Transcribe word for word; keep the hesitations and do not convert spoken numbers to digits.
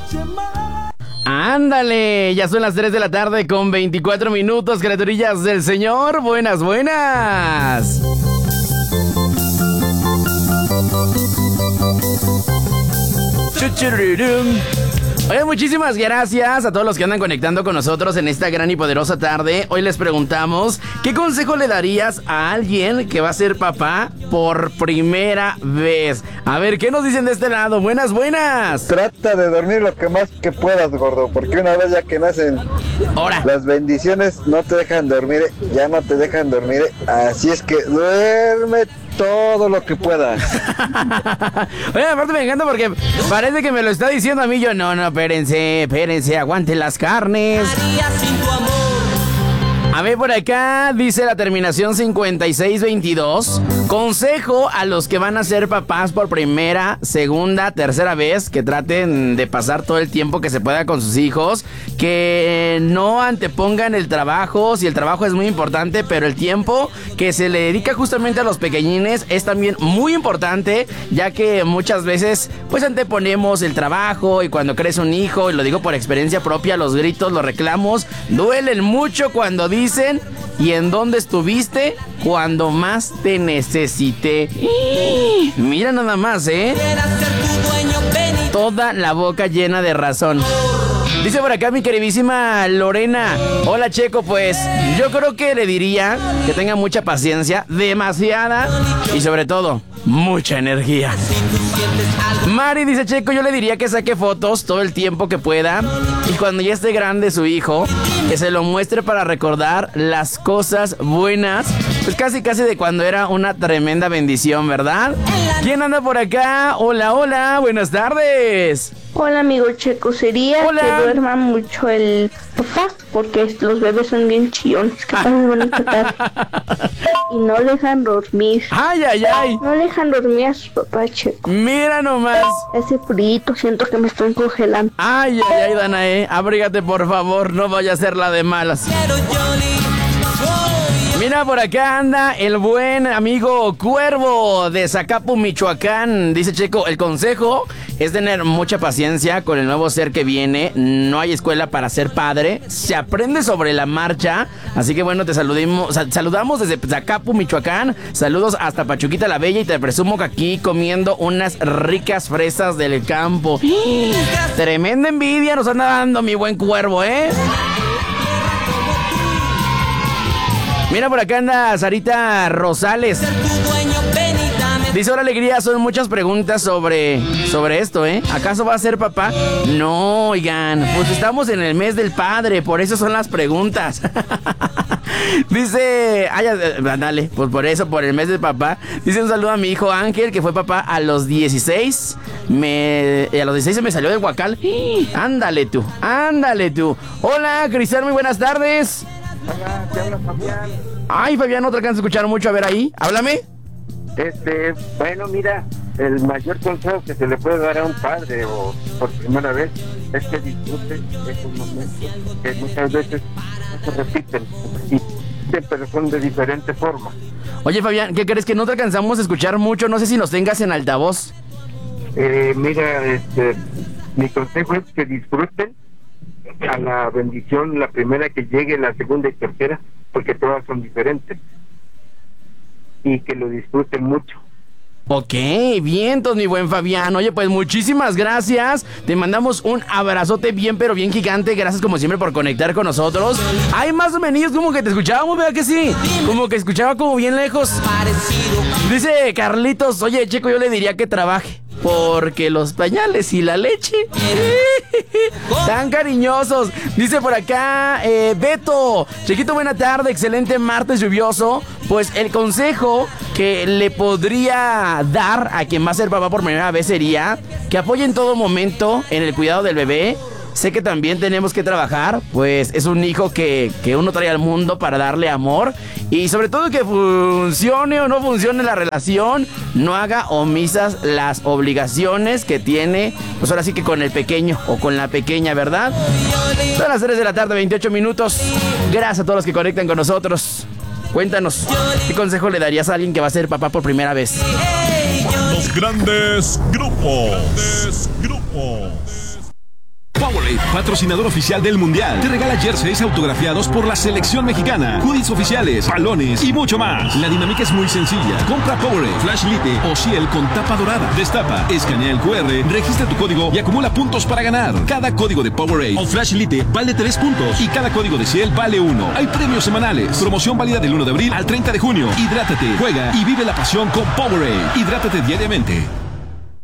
Ándale, ya son las tres de la tarde con veinticuatro minutos, criaturillas del Señor. Buenas, buenas. Chuchururum. Oye, muchísimas gracias a todos los que andan conectando con nosotros en esta gran y poderosa tarde. Hoy les preguntamos, ¿qué consejo le darías a alguien que va a ser papá por primera vez? A ver, ¿qué nos dicen de este lado? Buenas, buenas. Trata de dormir lo que más que puedas, gordo, porque una vez ya que nacen, ahora las bendiciones no te dejan dormir, ya no te dejan dormir, así es que duerme todo lo que puedas. Oye, aparte me encanta porque parece que me lo está diciendo a mí. Yo, no, no, espérense, espérense, aguanten las carnes. A ver, por acá dice la terminación cincuenta y seis veintidós. Consejo a los que van a ser papás por primera, segunda, tercera vez, que traten de pasar todo el tiempo que se pueda con sus hijos, que no antepongan el trabajo, si el trabajo es muy importante, pero el tiempo que se le dedica justamente a los pequeñines es también muy importante, ya que muchas veces pues anteponemos el trabajo y cuando crece un hijo, y lo digo por experiencia propia, los gritos, los reclamos, duelen mucho cuando dicen: ¿y en dónde estuviste cuando más te necesité? Mira nada más, ¿eh? Toda la boca llena de razón. Dice por acá mi queridísima Lorena: hola Checo, pues yo creo que le diría que tenga mucha paciencia, demasiada, y sobre todo, mucha energía. Mari dice: Checo, yo le diría que saque fotos todo el tiempo que pueda, y cuando ya esté grande su hijo, que se lo muestre para recordar las cosas buenas, pues casi casi de cuando era una tremenda bendición, ¿verdad? ¿Quién anda por acá? Hola, hola, buenas tardes. Hola amigo Checo, sería Hola. que duerma mucho el papá, porque los bebés son bien chillones, que están muy bonita tarde. Y no le dejan dormir. Ay, ay, ay. No le dejan dormir a su papá, Checo. Mira nomás. Ese frito, siento que me estoy congelando. Ay, ay, ay, Danae, abrígate por favor, no vaya a ser la de malas. Mira, por acá anda el buen amigo Cuervo de Zacapu, Michoacán. Dice Checo, el consejo es tener mucha paciencia con el nuevo ser que viene. No hay escuela para ser padre, se aprende sobre la marcha. Así que bueno, te saludimos, saludamos desde Zacapu, Michoacán. Saludos hasta Pachuquita la Bella, y te presumo que aquí comiendo unas ricas fresas del campo. Tremenda envidia nos anda dando mi buen Cuervo, ¿eh? Mira, por acá anda Sarita Rosales. Dice: hola alegría, son muchas preguntas sobre, sobre esto, ¿eh? ¿Acaso va a ser papá? No, oigan, pues estamos en el mes del padre, por eso son las preguntas. Dice, ay, dale, pues por eso, por el mes del papá. Dice: un saludo a mi hijo Ángel, que fue papá a los dieciséis. Me, a los dieciséis se me salió del Huacal. Ándale tú, ándale tú. Hola, Cristal, muy buenas tardes. Hola, te habla Fabián. Ay, Fabián, no te alcanzo a escuchar mucho. A ver ahí, háblame. Este, bueno, mira, el mayor consejo que se le puede dar a un padre o por primera vez es que disfrute esos momentos que muchas veces no se repiten, y, pero son de diferente forma. Oye, Fabián, ¿qué crees? Que no te alcanzamos a escuchar mucho. No sé si nos tengas en altavoz. Eh, mira, este, mi consejo es que disfruten a la bendición, la primera que llegue, la segunda y tercera, porque todas son diferentes, y que lo disfruten mucho. Ok, vientos, mi buen Fabián. Oye, pues muchísimas gracias. Te mandamos un abrazote bien, pero bien gigante. Gracias como siempre por conectar con nosotros. Hay más o menos como que te escuchábamos, ¿verdad que sí? Como que escuchaba como bien lejos. Dice Carlitos: oye, Checo, yo le diría que trabaje, porque los pañales y la leche tan cariñosos. Dice por acá eh, Beto: Chiquito, buena tarde, excelente martes lluvioso. Pues el consejo que le podría dar a quien va a ser papá por primera vez sería que apoye en todo momento en el cuidado del bebé. Sé que también tenemos que trabajar, pues es un hijo que, que uno trae al mundo para darle amor, y sobre todo que funcione o no funcione la relación, no haga omisas las obligaciones que tiene, pues ahora sí que con el pequeño o con la pequeña, ¿verdad? Son las tres de la tarde, veintiocho minutos. Gracias a todos los que conectan con nosotros. Cuéntanos, ¿qué consejo le darías a alguien que va a ser papá por primera vez? Los grandes grupos. Grandes grupos. Powerade, patrocinador oficial del Mundial, te regala jerseys autografiados por la selección mexicana, hoodies oficiales, balones y mucho más. La dinámica es muy sencilla. Compra Powerade, Flash Lite o Ciel con tapa dorada. Destapa, escanea el cu erre, registra tu código y acumula puntos para ganar. Cada código de Powerade o Flash Lite vale tres puntos y cada código de Ciel vale uno. Hay premios semanales. Promoción válida del uno de abril al treinta de junio. Hidrátate, juega y vive la pasión con Powerade. Hidrátate diariamente.